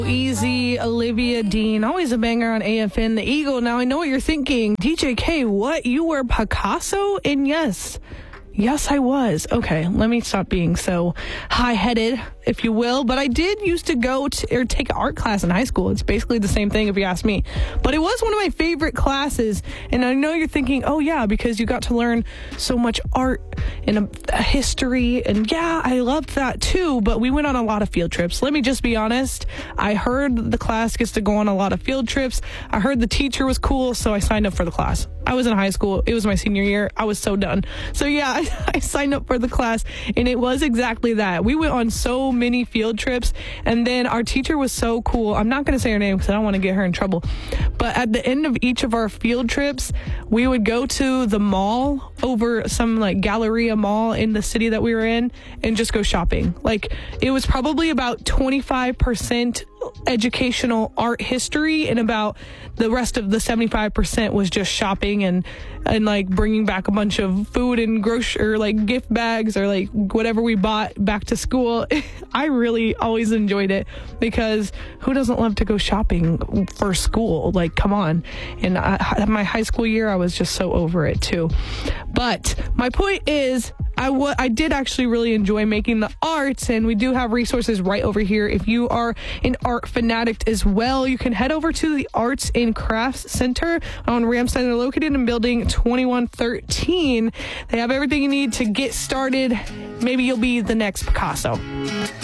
Easy, Olivia Dean, always a banger on AFN, the Eagle. Now I know what you're thinking. DJ K, what? You were Picasso? And yes, I was. Okay, let me stop being so high-headed, if you will. But I did used to go to or take an art class in high school. It's basically the same thing if you ask me. But it was one of my favorite classes. And I know you're thinking, oh yeah, because you got to learn so much art and a history. And yeah, I loved that too. But we went on a lot of field trips. Let me just be honest. I heard the class gets to go on a lot of field trips. I heard the teacher was cool, so I signed up for the class. I was in high school. It was my senior year. I was so done. So yeah, I signed up for the class, and it was exactly that. We went on so many field trips, and then our teacher was so cool. I'm not going to say her name because I don't want to get her in trouble. But at the end of each of our field trips, we would go to the mall over some like Galleria Mall in the city that we were in and just go shopping. Like it was probably about 25% educational art history, and about the rest of the 75% was just shopping and like bringing back a bunch of food and grocery or like gift bags or like whatever we bought back to school. I really always enjoyed it because who doesn't love to go shopping for school? Like, come on. And my high school year, I was just so over it too. But my point is, I did actually really enjoy making the arts, and we do have resources right over here. If you are an art fanatic as well, you can head over to the Arts and Crafts Center on Ramstein. They're located in building 2113. They have everything you need to get started. Maybe you'll be the next Picasso.